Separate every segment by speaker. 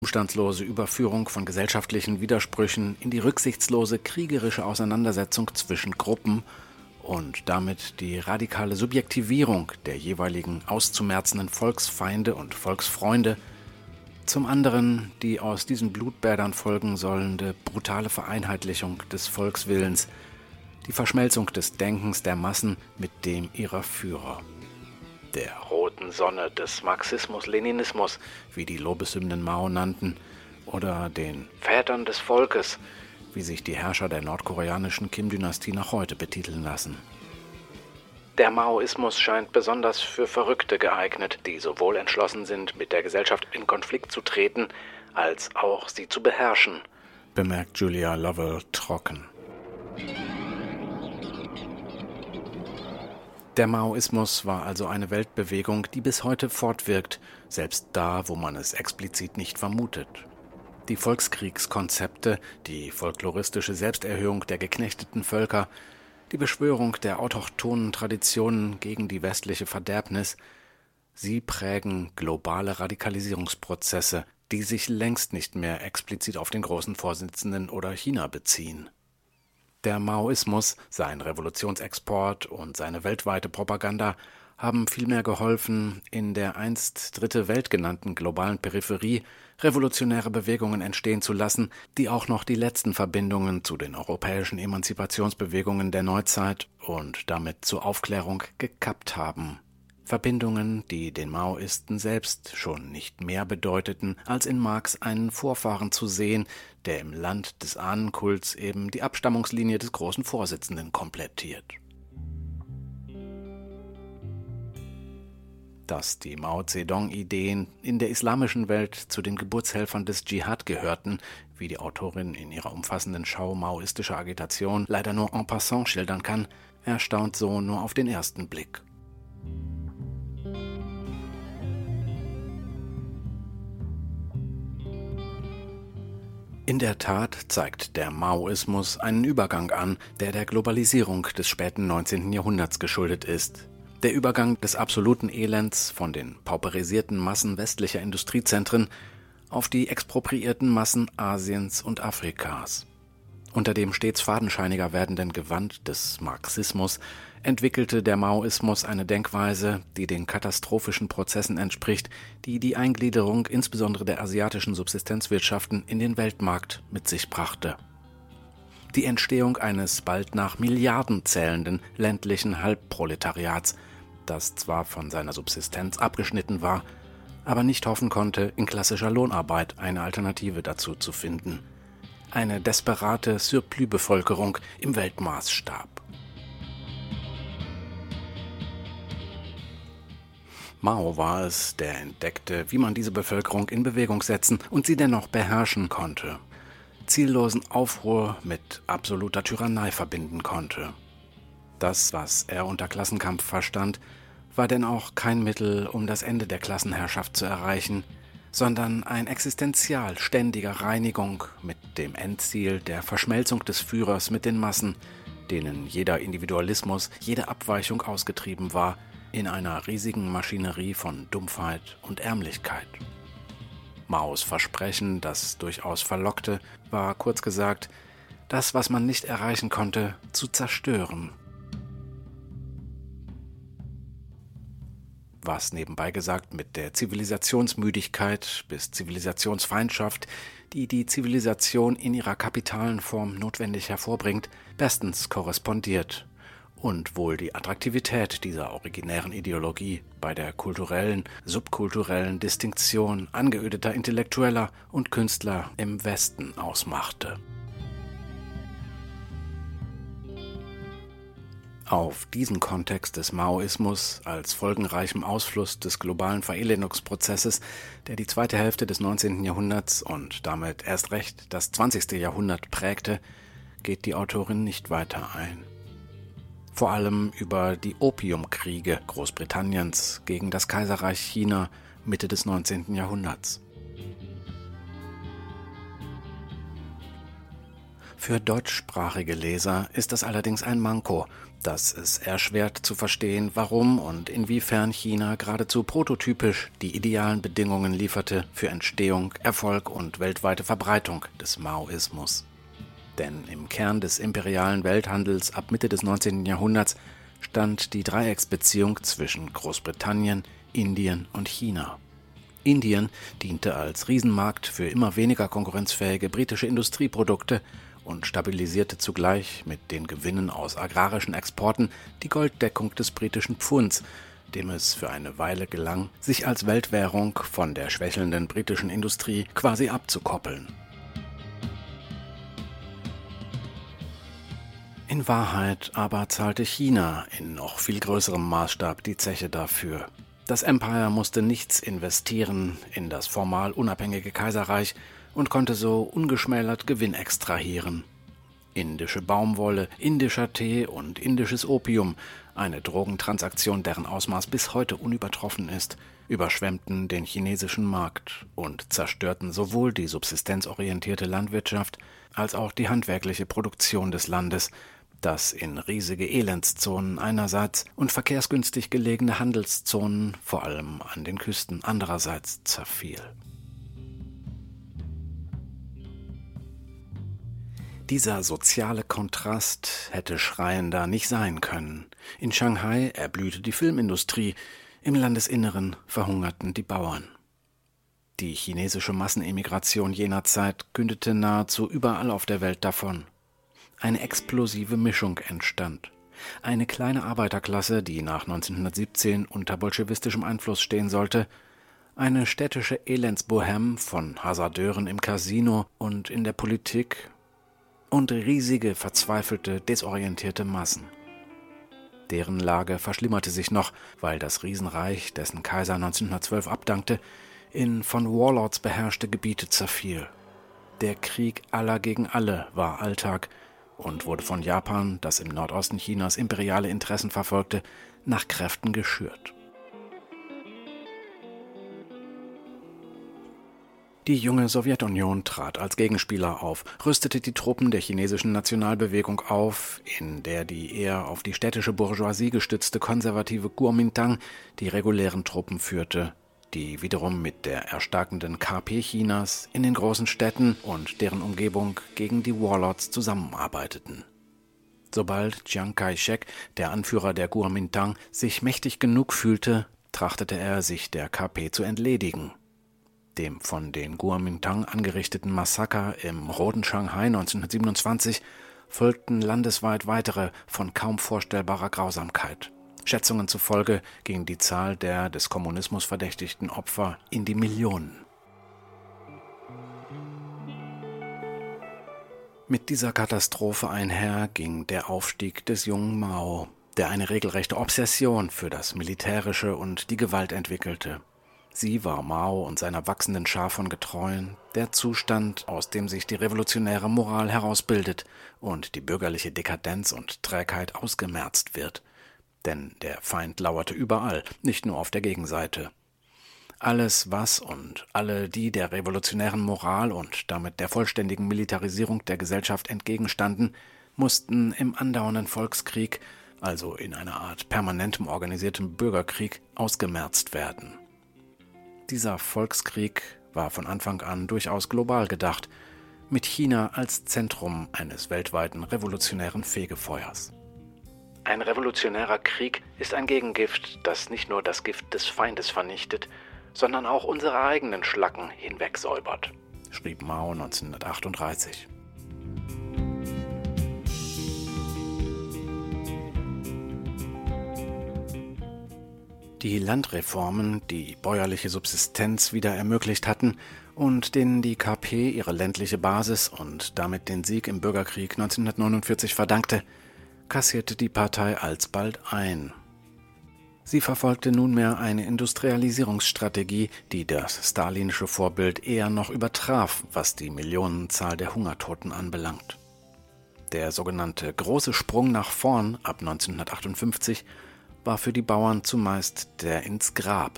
Speaker 1: umstandslose Überführung von gesellschaftlichen Widersprüchen in die rücksichtslose kriegerische Auseinandersetzung zwischen Gruppen und damit die radikale Subjektivierung der jeweiligen auszumerzenden Volksfeinde und Volksfreunde, zum anderen die aus diesen Blutbädern folgen sollende brutale Vereinheitlichung des Volkswillens, die Verschmelzung des Denkens der Massen mit dem ihrer Führer. Der roten Sonne des Marxismus-Leninismus, wie die Lobeshymnen Mao nannten, oder den Vätern des Volkes, wie sich die Herrscher der nordkoreanischen Kim-Dynastie noch heute betiteln lassen. Der Maoismus scheint besonders für Verrückte geeignet, die sowohl entschlossen sind, mit der Gesellschaft in Konflikt zu treten, als auch sie zu beherrschen, bemerkt Julia Lovell trocken. Der Maoismus war also eine Weltbewegung, die bis heute fortwirkt, selbst da, wo man es explizit nicht vermutet. Die Volkskriegskonzepte, die folkloristische Selbsterhöhung der geknechteten Völker, die Beschwörung der autochthonen Traditionen gegen die westliche Verderbnis, sie prägen globale Radikalisierungsprozesse, die sich längst nicht mehr explizit auf den großen Vorsitzenden oder China beziehen. Der Maoismus, sein Revolutionsexport und seine weltweite Propaganda haben vielmehr geholfen, in der einst Dritte Welt genannten globalen Peripherie revolutionäre Bewegungen entstehen zu lassen, die auch noch die letzten Verbindungen zu den europäischen Emanzipationsbewegungen der Neuzeit und damit zur Aufklärung gekappt haben. Verbindungen, die den Maoisten selbst schon nicht mehr bedeuteten, als in Marx einen Vorfahren zu sehen, der im Land des Ahnenkults eben die Abstammungslinie des großen Vorsitzenden komplettiert. Dass die Mao Zedong-Ideen in der islamischen Welt zu den Geburtshelfern des Dschihad gehörten, wie die Autorin in ihrer umfassenden Schau maoistischer Agitation leider nur en passant schildern kann, erstaunt so nur auf den ersten Blick. In der Tat zeigt der Maoismus einen Übergang an, der der Globalisierung des späten 19. Jahrhunderts geschuldet ist. Der Übergang des absoluten Elends von den pauperisierten Massen westlicher Industriezentren auf die expropriierten Massen Asiens und Afrikas. Unter dem stets fadenscheiniger werdenden Gewand des Marxismus entwickelte der Maoismus eine Denkweise, die den katastrophischen Prozessen entspricht, die die Eingliederung insbesondere der asiatischen Subsistenzwirtschaften in den Weltmarkt mit sich brachte. Die Entstehung eines bald nach Milliarden zählenden ländlichen Halbproletariats, das zwar von seiner Subsistenz abgeschnitten war, aber nicht hoffen konnte, in klassischer Lohnarbeit eine Alternative dazu zu finden. Eine desperate Surplus-Bevölkerung im Weltmaßstab. Mao war es, der entdeckte, wie man diese Bevölkerung in Bewegung setzen und sie dennoch beherrschen konnte, ziellosen Aufruhr mit absoluter Tyrannei verbinden konnte. Das, was er unter Klassenkampf verstand, war denn auch kein Mittel, um das Ende der Klassenherrschaft zu erreichen, sondern ein Existenzial ständiger Reinigung mit dem Endziel der Verschmelzung des Führers mit den Massen, denen jeder Individualismus, jede Abweichung ausgetrieben war, in einer riesigen Maschinerie von Dumpfheit und Ärmlichkeit. Maos Versprechen, das durchaus verlockte, war kurz gesagt, das, was man nicht erreichen konnte, zu zerstören. Was nebenbei gesagt mit der Zivilisationsmüdigkeit bis Zivilisationsfeindschaft, die die Zivilisation in ihrer kapitalen Form notwendig hervorbringt, bestens korrespondiert und wohl die Attraktivität dieser originären Ideologie bei der kulturellen, subkulturellen Distinktion angeödeter Intellektueller und Künstler im Westen ausmachte. Auf diesen Kontext des Maoismus als folgenreichem Ausfluss des globalen Verelendungsprozesses, der die zweite Hälfte des 19. Jahrhunderts und damit erst recht das 20. Jahrhundert prägte, geht die Autorin nicht weiter ein. Vor allem über die Opiumkriege Großbritanniens gegen das Kaiserreich China Mitte des 19. Jahrhunderts. Für deutschsprachige Leser ist das allerdings ein Manko, dass es erschwert zu verstehen, warum und inwiefern China geradezu prototypisch die idealen Bedingungen lieferte für Entstehung, Erfolg und weltweite Verbreitung des Maoismus. Denn im Kern des imperialen Welthandels ab Mitte des 19. Jahrhunderts stand die Dreiecksbeziehung zwischen Großbritannien, Indien und China. Indien diente als Riesenmarkt für immer weniger konkurrenzfähige britische Industrieprodukte und stabilisierte zugleich mit den Gewinnen aus agrarischen Exporten die Golddeckung des britischen Pfunds, dem es für eine Weile gelang, sich als Weltwährung von der schwächelnden britischen Industrie quasi abzukoppeln. In Wahrheit aber zahlte China in noch viel größerem Maßstab die Zeche dafür. Das Empire musste nichts investieren in das formal unabhängige Kaiserreich und konnte so ungeschmälert Gewinn extrahieren. Indische Baumwolle, indischer Tee und indisches Opium, eine Drogentransaktion, deren Ausmaß bis heute unübertroffen ist, überschwemmten den chinesischen Markt und zerstörten sowohl die subsistenzorientierte Landwirtschaft als auch die handwerkliche Produktion des Landes, das in riesige Elendszonen einerseits und verkehrsgünstig gelegene Handelszonen, vor allem an den Küsten, andererseits zerfiel. Dieser soziale Kontrast hätte schreiender nicht sein können. In Shanghai erblühte die Filmindustrie, im Landesinneren verhungerten die Bauern. Die chinesische Massenemigration jener Zeit kündete nahezu überall auf der Welt davon. Eine explosive Mischung entstand. Eine kleine Arbeiterklasse, die nach 1917 unter bolschewistischem Einfluss stehen sollte, eine städtische Elendsbohème von Hasardeuren im Casino und in der Politik und riesige, verzweifelte, desorientierte Massen. Deren Lage verschlimmerte sich noch, weil das Riesenreich, dessen Kaiser 1912 abdankte, in von Warlords beherrschte Gebiete zerfiel. Der Krieg aller gegen alle war Alltag und wurde von Japan, das im Nordosten Chinas imperiale Interessen verfolgte, nach Kräften geschürt. Die junge Sowjetunion trat als Gegenspieler auf, rüstete die Truppen der chinesischen Nationalbewegung auf, in der die eher auf die städtische Bourgeoisie gestützte konservative Kuomintang die regulären Truppen führte, die wiederum mit der erstarkenden KP Chinas in den großen Städten und deren Umgebung gegen die Warlords zusammenarbeiteten. Sobald Chiang Kai-shek, der Anführer der Kuomintang, sich mächtig genug fühlte, trachtete er, sich der KP zu entledigen. Dem von den Kuomintang angerichteten Massaker im Roten Shanghai 1927 folgten landesweit weitere von kaum vorstellbarer Grausamkeit. Schätzungen zufolge ging die Zahl der des Kommunismus verdächtigten Opfer in die Millionen. Mit dieser Katastrophe einher ging der Aufstieg des jungen Mao, der eine regelrechte Obsession für das Militärische und die Gewalt entwickelte. Sie war Mao und seiner wachsenden Schar von Getreuen der Zustand, aus dem sich die revolutionäre Moral herausbildet und die bürgerliche Dekadenz und Trägheit ausgemerzt wird. Denn der Feind lauerte überall, nicht nur auf der Gegenseite. Alles, was und alle, die der revolutionären Moral und damit der vollständigen Militarisierung der Gesellschaft entgegenstanden, mussten im andauernden Volkskrieg, also in einer Art permanentem organisiertem Bürgerkrieg, ausgemerzt werden. Dieser Volkskrieg war von Anfang an durchaus global gedacht, mit China als Zentrum eines weltweiten revolutionären Fegefeuers. Ein revolutionärer Krieg ist ein Gegengift, das nicht nur das Gift des Feindes vernichtet, sondern auch unsere eigenen Schlacken hinwegsäubert, schrieb Mao 1938. Die Landreformen, die bäuerliche Subsistenz wieder ermöglicht hatten und denen die KP ihre ländliche Basis und damit den Sieg im Bürgerkrieg 1949 verdankte, kassierte die Partei alsbald ein. Sie verfolgte nunmehr eine Industrialisierungsstrategie, die das stalinische Vorbild eher noch übertraf, was die Millionenzahl der Hungertoten anbelangt. Der sogenannte große Sprung nach vorn ab 1958 war für die Bauern zumeist der ins Grab.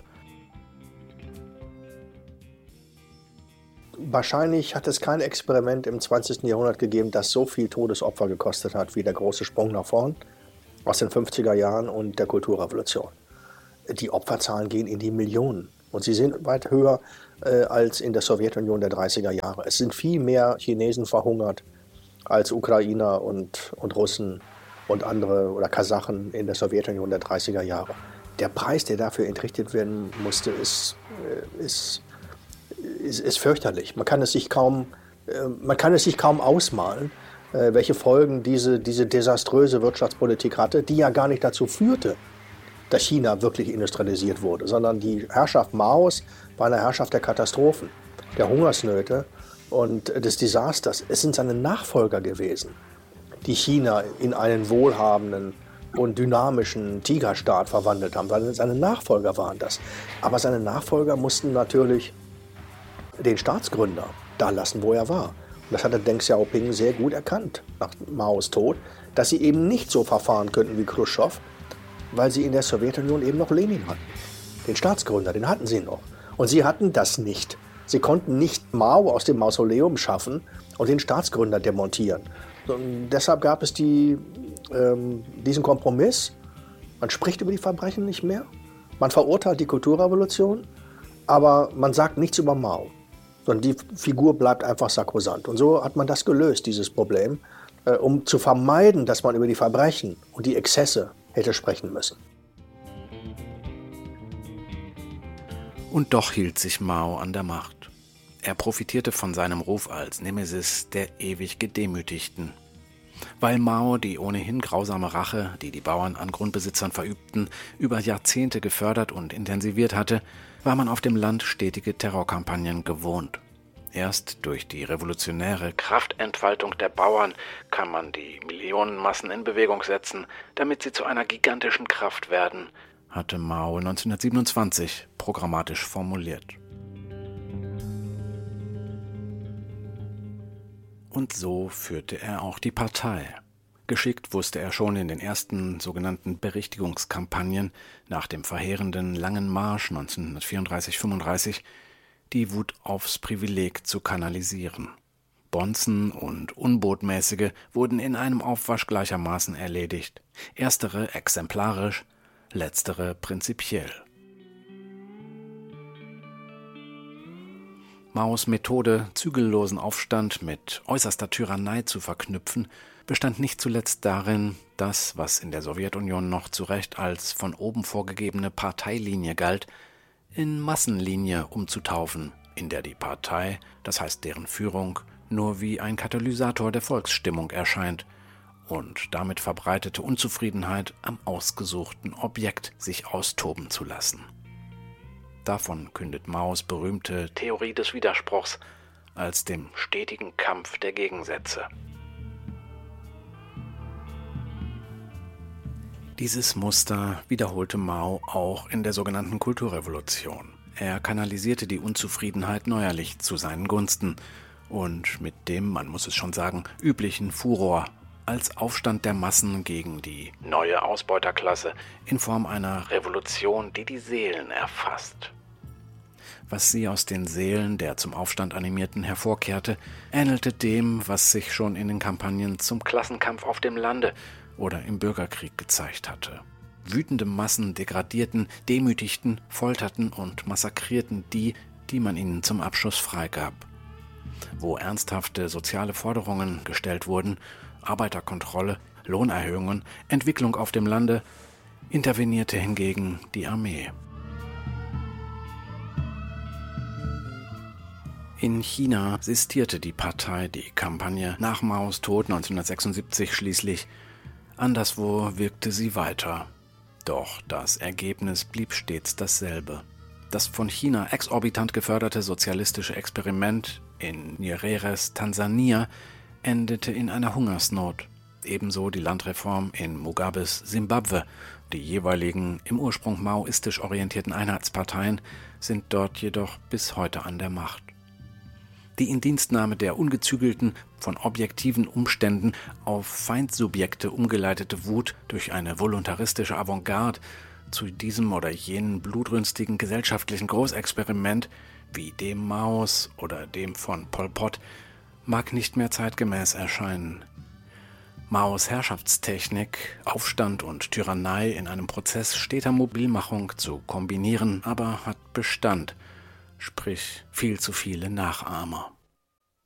Speaker 2: Wahrscheinlich hat es kein Experiment im 20. Jahrhundert gegeben, das so viel Todesopfer gekostet hat wie der große Sprung nach vorn. aus den 50er Jahren und der Kulturrevolution. Die Opferzahlen gehen in die Millionen und sie sind weit höher als in der Sowjetunion der 30er Jahre. Es sind viel mehr Chinesen verhungert als Ukrainer und Russen und andere oder Kasachen in der Sowjetunion der 30er Jahre. Der Preis, der dafür entrichtet werden musste, ist fürchterlich. Man kann es sich kaum ausmalen, welche Folgen diese desaströse Wirtschaftspolitik hatte, die ja gar nicht dazu führte, dass China wirklich industrialisiert wurde, sondern die Herrschaft Maos war eine Herrschaft der Katastrophen, der Hungersnöte und des Desasters. Es sind seine Nachfolger gewesen, die China in einen wohlhabenden und dynamischen Tigerstaat verwandelt haben. Seine Nachfolger waren das. Aber seine Nachfolger mussten natürlich den Staatsgründer da lassen, wo er war. Und das hatte Deng Xiaoping sehr gut erkannt nach Maos Tod, dass sie eben nicht so verfahren könnten wie Khrushchev, weil sie in der Sowjetunion eben noch Lenin hatten. Den Staatsgründer, den hatten sie noch. Und sie hatten das nicht. Sie konnten nicht Mao aus dem Mausoleum schaffen und den Staatsgründer demontieren. Und deshalb gab es diesen Kompromiss. Man spricht über die Verbrechen nicht mehr. Man verurteilt die Kulturrevolution, aber man sagt nichts über Mao. Sondern die Figur bleibt einfach sakrosant. Und so hat man das gelöst, dieses Problem, um zu vermeiden, dass man über die Verbrechen und die Exzesse hätte sprechen müssen.
Speaker 1: Und doch hielt sich Mao an der Macht. Er profitierte von seinem Ruf als Nemesis der ewig Gedemütigten. Weil Mao die ohnehin grausame Rache, die die Bauern an Grundbesitzern verübten, über Jahrzehnte gefördert und intensiviert hatte, war man auf dem Land stetige Terrorkampagnen gewohnt. Erst durch die revolutionäre Kraftentfaltung der Bauern kann man die Millionenmassen in Bewegung setzen, damit sie zu einer gigantischen Kraft werden, hatte Mao 1927 programmatisch formuliert. Und so führte er auch die Partei. Geschickt wusste er schon in den ersten sogenannten Berichtigungskampagnen nach dem verheerenden Langen Marsch 1934/35 die Wut aufs Privileg zu kanalisieren. Bonzen und Unbotmäßige wurden in einem Aufwasch gleichermaßen erledigt, erstere exemplarisch, letztere prinzipiell. Maos Methode, zügellosen Aufstand mit äußerster Tyrannei zu verknüpfen, bestand nicht zuletzt darin, das, was in der Sowjetunion noch zu Recht als von oben vorgegebene Parteilinie galt, in Massenlinie umzutaufen, in der die Partei, das heißt deren Führung, nur wie ein Katalysator der Volksstimmung erscheint und damit verbreitete Unzufriedenheit am ausgesuchten Objekt sich austoben zu lassen. Davon kündet Maos berühmte Theorie des Widerspruchs als dem stetigen Kampf der Gegensätze. Dieses Muster wiederholte Mao auch in der sogenannten Kulturrevolution. Er kanalisierte die Unzufriedenheit neuerlich zu seinen Gunsten und mit dem, man muss es schon sagen, üblichen Furor als Aufstand der Massen gegen die neue Ausbeuterklasse in Form einer Revolution, die die Seelen erfasst. Was sie aus den Seelen der zum Aufstand Animierten hervorkehrte, ähnelte dem, was sich schon in den Kampagnen zum Klassenkampf auf dem Lande oder im Bürgerkrieg gezeigt hatte. Wütende Massen degradierten, demütigten, folterten und massakrierten die man ihnen zum Abschuss freigab. Wo ernsthafte soziale Forderungen gestellt wurden, Arbeiterkontrolle, Lohnerhöhungen, Entwicklung auf dem Lande, intervenierte hingegen die Armee. In China sistierte die Partei die Kampagne nach Maos Tod 1976 schließlich. Anderswo wirkte sie weiter. Doch das Ergebnis blieb stets dasselbe. Das von China exorbitant geförderte sozialistische Experiment in Nyereres, Tansania, endete in einer Hungersnot. Ebenso die Landreform in Mugabes Simbabwe. Die jeweiligen im Ursprung maoistisch orientierten Einheitsparteien sind dort jedoch bis heute an der Macht. Die Indienstnahme der ungezügelten, von objektiven Umständen auf Feindsubjekte umgeleitete Wut durch eine voluntaristische Avantgarde zu diesem oder jenem blutrünstigen gesellschaftlichen Großexperiment wie dem Maos oder dem von Pol Pot mag nicht mehr zeitgemäß erscheinen. Maos Herrschaftstechnik, Aufstand und Tyrannei in einem Prozess steter Mobilmachung zu kombinieren, aber hat Bestand, sprich viel zu viele Nachahmer.